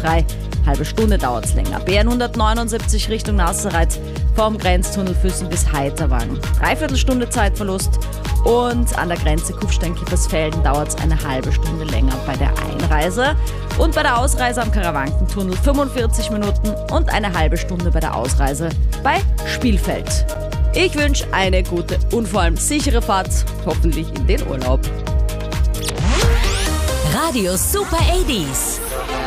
frei. Halbe Stunde dauert es länger. BN 179 Richtung Nassereith vom Grenztunnel Füssen bis Heiterwang. Dreiviertelstunde Zeitverlust. Und an der Grenze Kufstein-Kiefersfelden dauert es eine halbe Stunde länger bei der Einreise. Und bei der Ausreise am Karawankentunnel 45 Minuten und eine halbe Stunde bei der Ausreise bei Spielfeld. Ich wünsche eine gute und vor allem sichere Fahrt, hoffentlich in den Urlaub. Radio Super 80s.